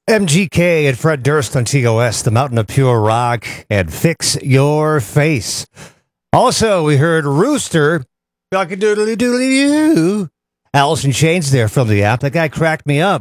MGK and Fred Durst on TOS, the Mountain of Pure Rock, and Fix Your Face. Also, we heard Rooster, Doodly-Doodly-Doo. Alice in Chains there from the app. That guy cracked me up.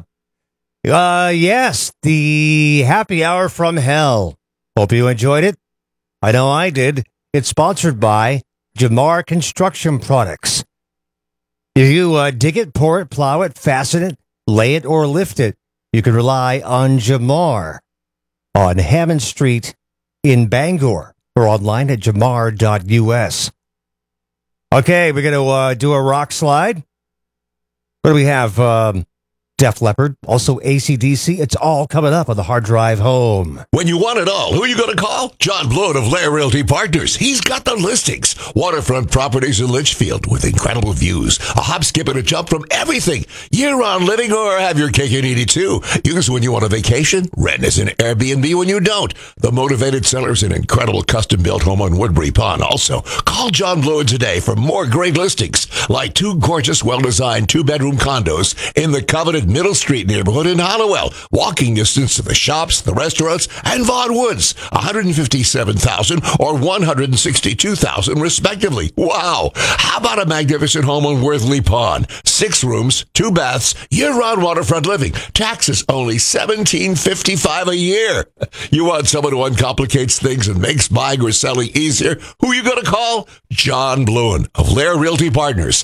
Yes, the Happy Hour from Hell. Hope you enjoyed it. I know I did. It's sponsored by Jamar Construction Products. If you dig it, pour it, plow it, fasten it, lay it, or lift it, you can rely on Jamar on Hammond Street in Bangor or online at jamar.us. Okay, we're going to do a rock slide. What do we have? Def Leppard, also AC/DC. It's all coming up on the hard drive home. When you want it all, who are you going to call? John Blood of Lair Realty Partners. He's got the listings. Waterfront properties in Litchfield with incredible views. A hop, skip, and a jump from everything. Year-round living or have your cake and eat it too. Use when you want a vacation. Rent as an Airbnb when you don't. The motivated seller's an incredible custom-built home on Woodbury Pond. Also, call John Blood today for more great listings, like two gorgeous, well-designed two-bedroom condos in the coveted Middle Street neighborhood in Hollowell. Walking distance to the shops, the restaurants, and Vaughan Woods. $157,000 or $162,000 respectively. Wow. How about a magnificent home on Worthley Pond? 6 rooms, 2 baths, year-round waterfront living. Taxes only $1,755 a year. You want someone who uncomplicates things and makes buying or selling easier? Who are you going to call? John Bluen of Lair Realty Partners.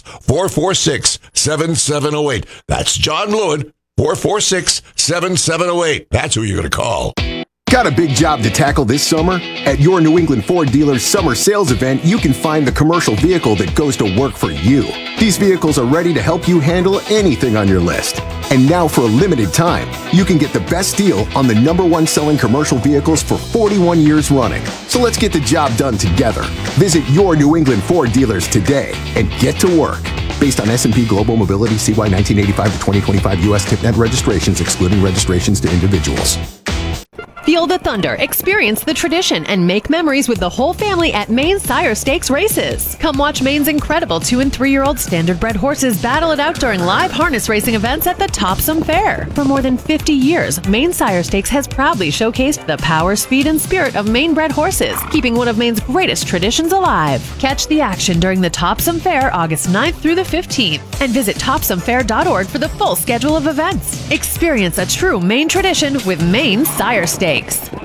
446-7708. That's John Bluen. 446-7708. That's who you're going to call. Got a big job to tackle this summer? At your New England Ford dealer's summer sales event, you can find the commercial vehicle that goes to work for you. These vehicles are ready to help you handle anything on your list. And now for a limited time, you can get the best deal on the #1 selling commercial vehicles for 41 years running. So let's get the job done together. Visit your New England Ford dealers today and get to work. Based on S&P Global Mobility CY 1985 to 2025 U.S. TIPNet registrations, excluding registrations to individuals. Feel the thunder, experience the tradition, and make memories with the whole family at Maine Sire Stakes races. Come watch Maine's incredible 2- and 3-year-old standardbred horses battle it out during live harness racing events at the Topsom Fair. For more than 50 years, Maine Sire Stakes has proudly showcased the power, speed, and spirit of Maine-bred horses, keeping one of Maine's greatest traditions alive. Catch the action during the Topsom Fair August 9th through the 15th, and visit topsomfair.org for the full schedule of events. Experience a true Maine tradition with Maine Sire Stakes.